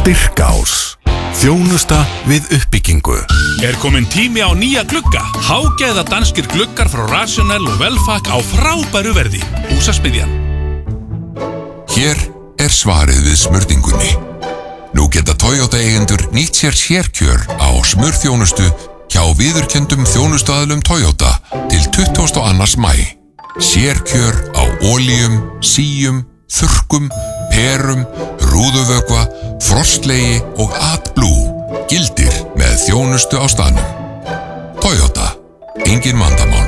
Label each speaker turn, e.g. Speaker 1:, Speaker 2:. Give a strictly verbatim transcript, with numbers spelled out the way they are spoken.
Speaker 1: Styrkás. Þjónusta við uppbyggingu.
Speaker 2: Er komin tími á nýja glugga? Hágæða danskir gluggar frá Rational og Velfak á frábæru verði. Húsasmiðjan.
Speaker 3: Hér er svarið við smurningunni. Nú geta Toyota eigendur nýtt sér sérkjör á smurþjónustu hjá viðurkenndum þjónustuaðilum Toyota til tuttugasta og annan maí. Sérkjör á olíum, síum, þurrkum, perum, rúðuvökva, frostlegi og AdBlue gildir með þjónustu á staðnum. Toyota, engin vandamál.